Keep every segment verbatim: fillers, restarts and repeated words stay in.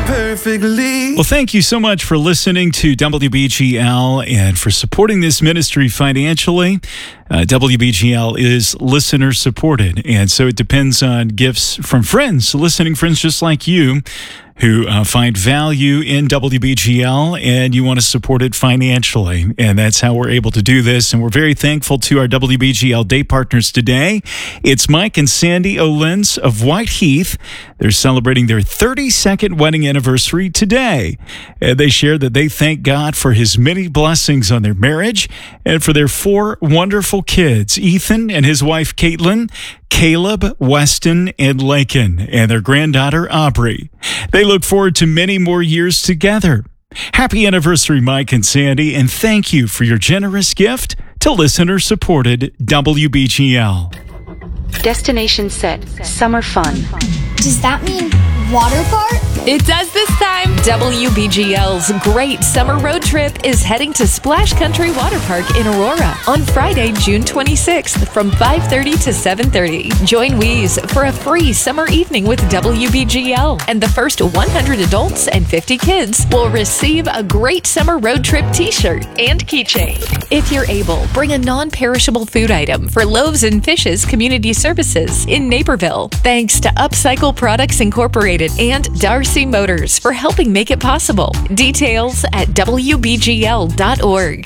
perfectly. Well, thank you so much for listening to W B G L and for supporting this ministry financially. Uh, W B G L is listener supported, and so it depends on gifts from friends, listening friends just like you, who uh, find value in W B G L and you want to support it financially. And that's how we're able to do this. And we're very thankful to our W B G L day partners today. It's Mike and Sandy Olens of White Heath. They're celebrating their thirty-second wedding anniversary today. And they share that they thank God for his many blessings on their marriage and for their four wonderful kids, Ethan and his wife, Caitlin, Caleb, Weston, and Lakin, and their granddaughter, Aubrey. They look forward to many more years together. Happy anniversary, Mike and Sandy, and thank you for your generous gift to listener-supported W B G L. Destination set. Summer fun. Does that mean water park? It does this time. W B G L's great summer road trip is heading to Splash Country Water Park in Aurora on Friday, June twenty-sixth from five thirty to seven thirty. Join Weeze for a free summer evening with W B G L, and the first one hundred adults and fifty kids will receive a great summer road trip t-shirt and keychain. If you're able, bring a non-perishable food item for Loaves and Fishes Community Services in Naperville. Thanks to Upcycle Products Incorporated and Darcy Motors for helping make it possible. Details at W B G L dot org.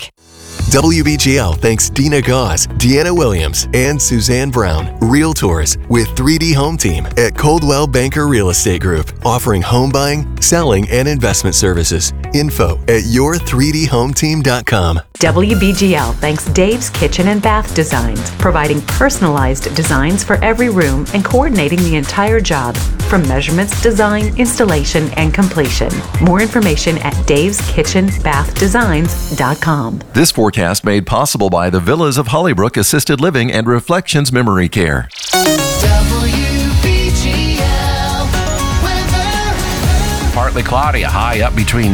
W B G L thanks Dina Gauze, Deanna Williams, and Suzanne Brown, Realtors, with three D Home Team at Coldwell Banker Real Estate Group, offering home buying, selling, and investment services. Info at your three d home team dot com. W B G L thanks Dave's Kitchen and Bath Designs, providing personalized designs for every room and coordinating the entire job, from measurements, design, installation, and completion. More information at daves kitchen bath designs dot com. This forecast made possible by the Villas of Hollybrook Assisted Living and Reflections Memory Care. W B G L weather. Partly cloudy, a high up between